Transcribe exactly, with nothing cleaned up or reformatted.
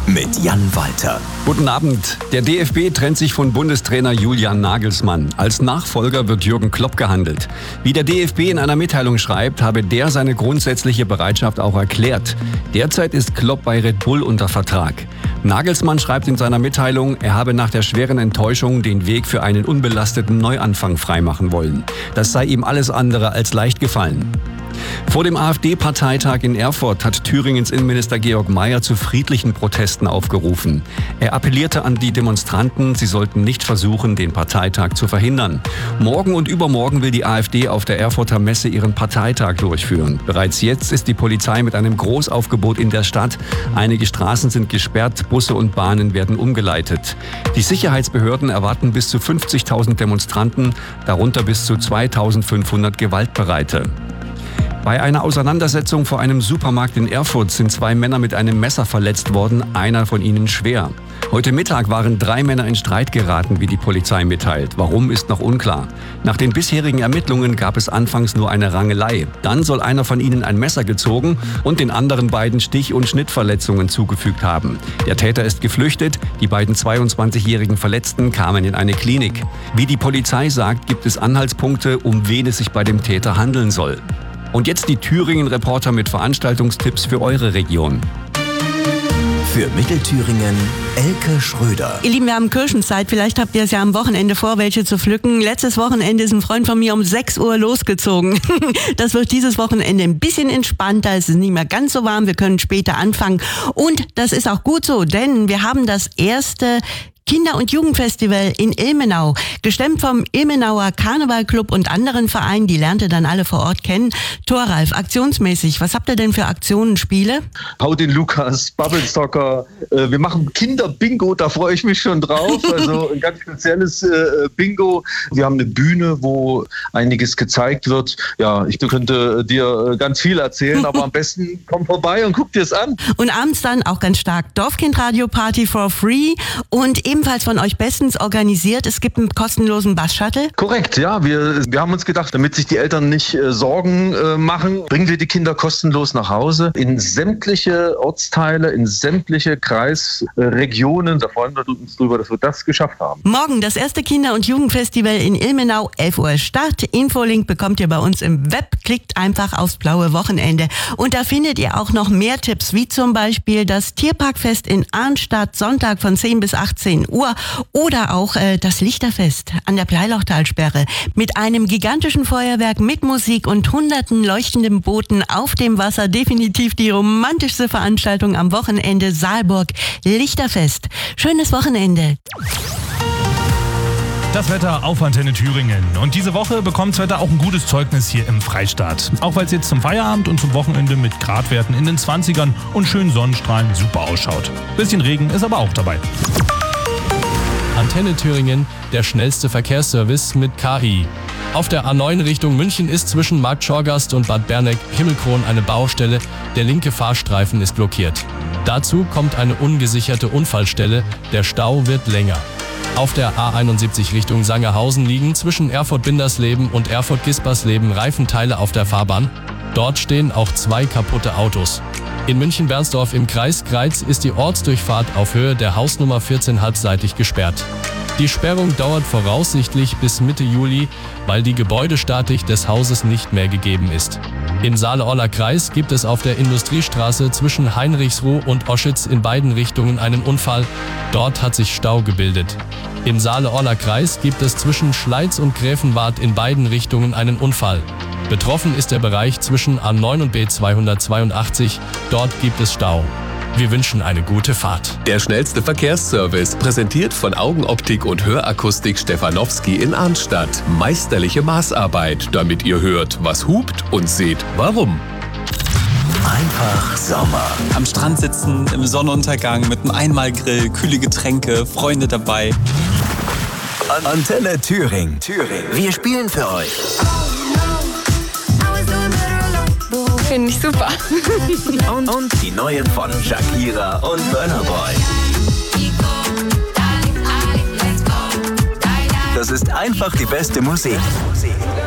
mit Jan Walter. Guten Abend. Der D F B trennt sich von Bundestrainer Julian Nagelsmann. Als Nachfolger wird Jürgen Klopp gehandelt. Wie der D F B in einer Mitteilung schreibt, habe der seine grundsätzliche Bereitschaft auch erklärt. Derzeit ist Klopp bei Red Bull unter Vertrag. Nagelsmann schreibt in seiner Mitteilung, er habe nach der schweren Enttäuschung den Weg für einen unbelasteten Neuanfang freimachen wollen. Das sei ihm alles andere als leicht gefallen. Vor dem AfD-Parteitag in Erfurt hat Thüringens Innenminister Georg Mayer zu friedlichen Protesten aufgerufen. Er appellierte an die Demonstranten, sie sollten nicht versuchen, den Parteitag zu verhindern. Morgen und übermorgen will die AfD auf der Erfurter Messe ihren Parteitag durchführen. Bereits jetzt ist die Polizei mit einem Großaufgebot in der Stadt. Einige Straßen sind gesperrt, Busse und Bahnen werden umgeleitet. Die Sicherheitsbehörden erwarten bis zu fünfzigtausend Demonstranten, darunter bis zu zweitausendfünfhundert Gewaltbereite. Bei einer Auseinandersetzung vor einem Supermarkt in Erfurt sind zwei Männer mit einem Messer verletzt worden, einer von ihnen schwer. Heute Mittag waren drei Männer in Streit geraten, wie die Polizei mitteilt. Warum, ist noch unklar. Nach den bisherigen Ermittlungen gab es anfangs nur eine Rangelei. Dann soll einer von ihnen ein Messer gezogen und den anderen beiden Stich- und Schnittverletzungen zugefügt haben. Der Täter ist geflüchtet, die beiden zweiundzwanzigjährigen Verletzten kamen in eine Klinik. Wie die Polizei sagt, gibt es Anhaltspunkte, um wen es sich bei dem Täter handeln soll. Und jetzt die Thüringen-Reporter mit Veranstaltungstipps für eure Region. Für Mittelthüringen Elke Schröder. Ihr Lieben, wir haben Kirschenzeit. Vielleicht habt ihr es ja am Wochenende vor, welche zu pflücken. Letztes Wochenende ist ein Freund von mir um sechs Uhr losgezogen. Das wird dieses Wochenende ein bisschen entspannter. Es ist nicht mehr ganz so warm. Wir können später anfangen. Und das ist auch gut so, denn wir haben das erste Kinder- und Jugendfestival in Ilmenau. Gestemmt vom Ilmenauer Karnevalclub und anderen Vereinen, die lernt ihr dann alle vor Ort kennen. Thoralf, aktionsmäßig, was habt ihr denn für Aktionen, Spiele? Hau den Lukas, Bubble Soccer, äh, wir machen Kinder-Bingo, da freue ich mich schon drauf. Also ein ganz spezielles äh, Bingo. Wir haben eine Bühne, wo einiges gezeigt wird. Ja, ich könnte dir ganz viel erzählen, aber am besten komm vorbei und guck dir es an. Und abends dann auch ganz stark Dorfkind-Radio-Party for free und eben ebenfalls von euch bestens organisiert. Es gibt einen kostenlosen Bus-Shuttle. Korrekt, ja. Wir, wir haben uns gedacht, damit sich die Eltern nicht äh, Sorgen äh, machen, bringen wir die Kinder kostenlos nach Hause in sämtliche Ortsteile, in sämtliche Kreisregionen. Äh, da freuen wir uns drüber, dass wir das geschafft haben. Morgen das erste Kinder- und Jugendfestival in Ilmenau, elf Uhr Start. Infolink bekommt ihr bei uns im Web. Klickt einfach aufs blaue Wochenende. Und da findet ihr auch noch mehr Tipps, wie zum Beispiel das Tierparkfest in Arnstadt, Sonntag von zehn bis achtzehn Uhr oder auch äh, das Lichterfest an der Bleilochtalsperre mit einem gigantischen Feuerwerk mit Musik und hunderten leuchtenden Booten auf dem Wasser. Definitiv die romantischste Veranstaltung am Wochenende. Saalburg Lichterfest. Schönes Wochenende. Das Wetter auf Antenne Thüringen. Und diese Woche bekommt das Wetter auch ein gutes Zeugnis hier im Freistaat. Auch weil es jetzt zum Feierabend und zum Wochenende mit Gradwerten in den zwanzigern und schönen Sonnenstrahlen super ausschaut. Bisschen Regen ist aber auch dabei. Antenne Thüringen, der schnellste Verkehrsservice mit K I. Auf der A neun Richtung München ist zwischen Markt Schorgast und Bad Berneck-Himmelkron eine Baustelle. Der linke Fahrstreifen ist blockiert. Dazu kommt eine ungesicherte Unfallstelle. Der Stau wird länger. Auf der A einundsiebzig Richtung Sangerhausen liegen zwischen Erfurt-Bindersleben und Erfurt-Gispersleben Reifenteile auf der Fahrbahn. Dort stehen auch zwei kaputte Autos. In München-Bernsdorf im Kreis Greiz ist die Ortsdurchfahrt auf Höhe der Hausnummer vierzehn halbseitig gesperrt. Die Sperrung dauert voraussichtlich bis Mitte Juli, weil die Gebäudestatik des Hauses nicht mehr gegeben ist. Im Saale-Orler Kreis gibt es auf der Industriestraße zwischen Heinrichsruh und Oschitz in beiden Richtungen einen Unfall. Dort hat sich Stau gebildet. Im Saale-Orler Kreis gibt es zwischen Schleiz und Gräfenwart in beiden Richtungen einen Unfall. Betroffen ist der Bereich zwischen A neun und B zweihundertzweiundachtzig. Dort gibt es Stau. Wir wünschen eine gute Fahrt. Der schnellste Verkehrsservice, präsentiert von Augenoptik und Hörakustik Stefanowski in Arnstadt. Meisterliche Maßarbeit, damit ihr hört, was hupt und seht, warum. Einfach Sommer. Am Strand sitzen, im Sonnenuntergang, mit einem Einmalgrill, kühle Getränke, Freunde dabei. Antenne Thüringen. Thüringen. Wir spielen für euch. Finde ich super. Und, und die neuen von Shakira und Burna Boy. Das ist einfach die beste Musik.